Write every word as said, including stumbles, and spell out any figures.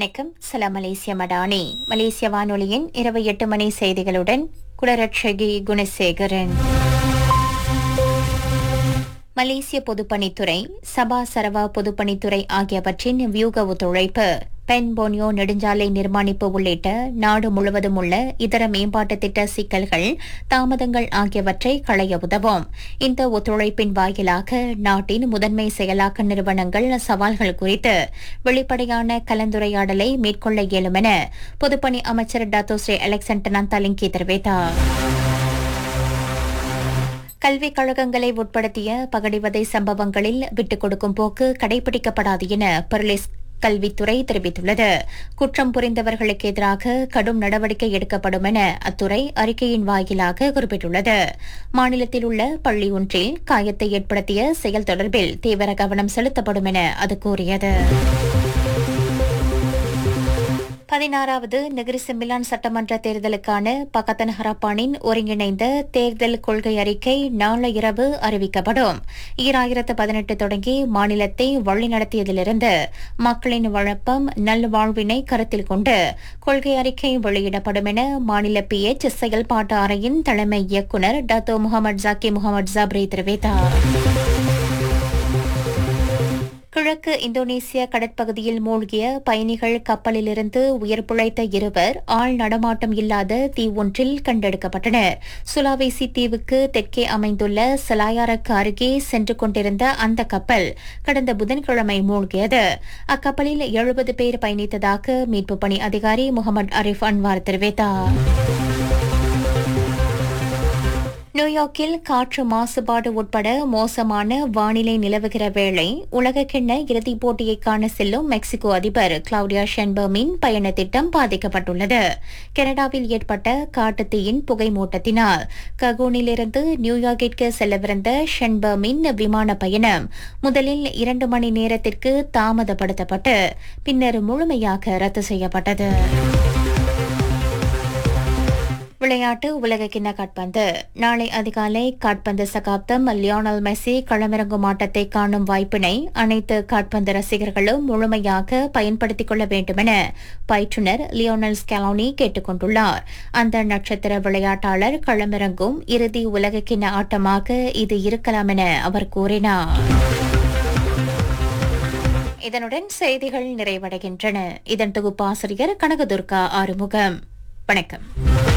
வணக்கம். சலாம் மலேசிய மடானி. மலேசிய வானொலியின் இரவு எட்டு மணி செய்திகளுடன் குலரட்சகி குணசேகரன். மலேசிய பொதுப்பணித்துறை, சபா சரவா பொதுப்பணித்துறை ஆகியவற்றின் வியூக ஒத்துழைப்பு, பென் போனியோ நெடுஞ்சாலை நிர்மாணிப்பு உள்ளிட்ட நாடு முழுவதும் உள்ள இதர மேம்பாட்டு திட்ட சிக்கல்கள், தாமதங்கள் ஆகியவற்றை களைய உதவும். இந்த ஒத்துழைப்பின் வாயிலாக நாட்டின் முதன்மை செயலாக்க நிறுவனங்கள் சவால்கள் குறித்து வெளிப்படையான கலந்துரையாடலை மேற்கொள்ள இயலும் என பொதுப்பணி அமைச்சர் டாத்தோ ஸ்ரீ அலெக்சாண்டர் தலிங்கி தெரிவித்தார். கல்விக் கழகங்களை உட்படுத்திய பகடிவதை சம்பவங்களில் விட்டுக் கொடுக்கும் போக்கு கடைபிடிக்கப்படாது என பெர்லிஸ் கல்வித்துறை தெரிவித்துள்ளது. குற்றம் புரிந்தவர்களுக்கு எதிராக கடும் நடவடிக்கை எடுக்கப்படும் என அத்துறை அறிக்கையின் வாயிலாக குறிப்பிட்டுள்ளது. மாநிலத்தில் உள்ள பள்ளி ஒன்றில் காயத்தை ஏற்படுத்திய செயல் தொடர்பில் தீவிர கவனம் செலுத்தப்படும் என அது கூறியது. பதினாறாவது நெகிரி செம்பிலான் சட்டமன்ற தேர்தலுக்கான பகத்தன் ஹரப்பானின் ஒருங்கிணைந்த தேர்தல் கொள்கை அறிக்கை நாளை இரவு அறிவிக்கப்படும். ஈராயிரத்து பதினெட்டு தொடங்கி மாநிலத்தை வழிநடத்தியதிலிருந்து மக்களின் வழப்பம் நல்வாழ்வினை கருத்தில் கொண்டு கொள்கை அறிக்கை வெளியிடப்படும் என மாநில பி எச் செயல்பாட்டு அறையின் தலைமை இயக்குநர் டாத்தோ முகமது ஜாக்கி முகமது ஜப்ரி தெரிவித்தார். கிழக்கு இந்தோனேசிய கடற்பகுதியில் மூழ்கிய பயணிகள் கப்பலிலிருந்து உயிர் பிழைத்த இருவர் ஆள் நடமாட்டம் இல்லாத தீவு ஒன்றில் கண்டெடுக்கப்பட்டனர். சுலாவேசி தீவுக்கு தெற்கே அமைந்துள்ள சலாயாருக்கு அருகே சென்று கொண்டிருந்த அந்த கப்பல் கடந்த புதன்கிழமை மூழ்கியது. அக்கப்பலில் எழுபது பேர் பயணித்ததாக மீட்புப் பணி அதிகாரி முகமது அரிஃப் அன்வார் தெரிவித்தார். நியூயார்க்கில் காற்று மாசுபாடு உட்பட மோசமான வானிலை நிலவுகிற வேளை உலகக்கிண்ண இறுதிப் போட்டியை காண செல்லும் மெக்சிகோ அதிபர் கிளவுடியா ஷென்பர்மின் பயண திட்டம் பாதிக்கப்பட்டுள்ளது. கனடாவில் ஏற்பட்ட காட்டுத்தீயின் புகை மூட்டத்தினால் ககோனிலிருந்து நியூயார்க்கிற்கு செல்லவிருந்த ஷென்பர்மின் விமான பயணம் முதலில் இரண்டு மணி நேரத்திற்கு தாமதப்படுத்தப்பட்டு பின்னர் முழுமையாக ரத்து செய்யப்பட்டது. விளையாட்டு உலகக்கிண்ண காற்பந்து. நாளை அதிகாலை காற்பந்து சகாப்தம் லியோனல் மெஸ்ஸி களமிறங்கும் ஆட்டத்தை காணும் வாய்ப்பினை அனைத்து காற்பந்து ரசிகர்களும் முழுமையாக பயன்படுத்திக் கொள்ள வேண்டும் என பயிற்றுநர் லியோனல் ஸ்கலோனி கேட்டுக் கொண்டுள்ளார். அந்த நட்சத்திர விளையாட்டாளர் களமிறங்கும் இறுதி உலகக்கிண்ண ஆட்டமாக இது இருக்கலாம் என அவர் கூறினார். இதனுடன் செய்திகள் நிறைவடைகின்றன. இதன் தொகுப்பாசிரியர் கனகதுர்கா ஆறுமுகம். வணக்கம்.